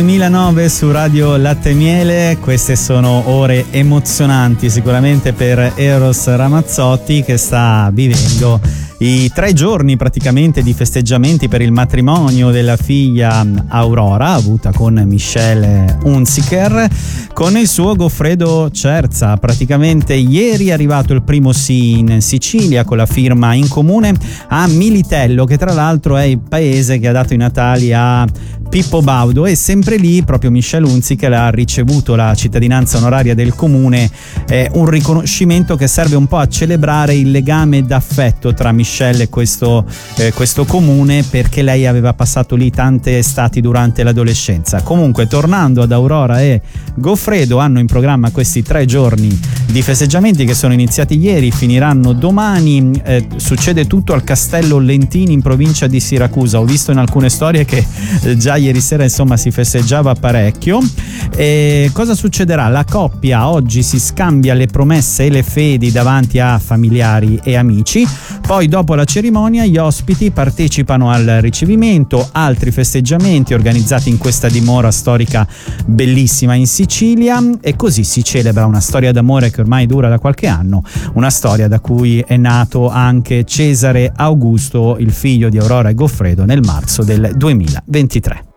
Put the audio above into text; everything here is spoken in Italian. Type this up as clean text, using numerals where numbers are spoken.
2009 su Radio Latte e Miele. Queste sono ore emozionanti sicuramente per Eros Ramazzotti, che sta vivendo i 3 giorni praticamente di festeggiamenti per il matrimonio della figlia Aurora, avuta con Michelle Hunziker, con il suo Goffredo Cerza. Praticamente ieri è arrivato il primo sì in Sicilia con la firma in comune a Militello, che tra l'altro è il paese che ha dato i natali a Pippo Baudo, e sempre lì proprio Michelle Hunziker ha ricevuto la cittadinanza onoraria del comune, un riconoscimento che serve un po' a celebrare il legame d'affetto tra Michelle e questo comune, perché lei aveva passato lì tante estati durante l'adolescenza. Comunque, tornando ad Aurora e Goffredo, hanno in programma questi 3 giorni di festeggiamenti che sono iniziati ieri, finiranno domani. Succede tutto al Castello Lentini in provincia di Siracusa. Ho visto in alcune storie che già ieri sera insomma si festeggiava parecchio. E cosa succederà? La coppia oggi si scambia le promesse e le fedi davanti a familiari e amici, poi dopo la cerimonia gli ospiti partecipano al ricevimento, altri festeggiamenti organizzati in questa dimora storica bellissima in Sicilia, e così si celebra una storia d'amore che ormai dura da qualche anno, una storia da cui è nato anche Cesare Augusto, il figlio di Aurora e Goffredo, nel marzo del 2023.